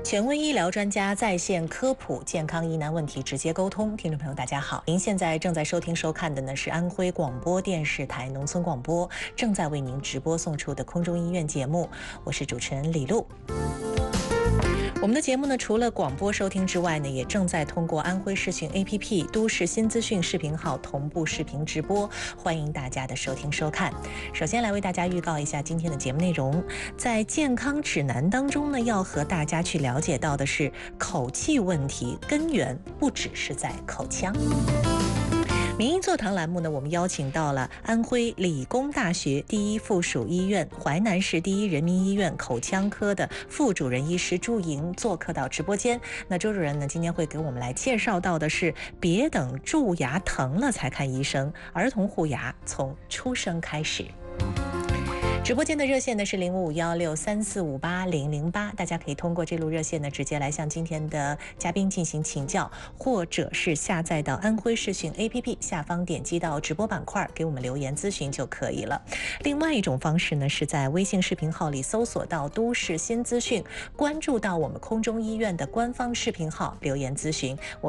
权威医疗专家在线科普健康疑难问题直接沟通。听众朋友大家好，您现在正在收听收看的呢是安徽广播电视台农村广播正在为您直播送出的空中医院节目，我是主持人李璐。我们的节目呢，除了广播收听之外呢，也正在通过安徽视讯 APP、都市新资讯视频号同步视频直播，欢迎大家的收听收看。首先来为大家预告一下今天的节目内容，在健康指南当中呢，要和大家去了解到的是口气问题根源不只是在口腔。民医座谈栏目呢，我们邀请到了安徽理工大学第一附属医院、淮南市第一人民医院口腔科的副主任医师朱莹做客到直播间。那周主任呢，今天会给我们来介绍到的是别等蛀牙疼了才看医生，儿童护牙从出生开始。直播间的热线呢是051634580008，大家可以通过这路热线呢直接来向今天的嘉宾进行请教，或者是下载到安徽视讯 APP 下方点击到直播板块给我们留言咨询就可以了。另外一种方式呢是在微信视频号里搜索到都市新资讯，关注到我们空中医院的官方视频号留言咨询，我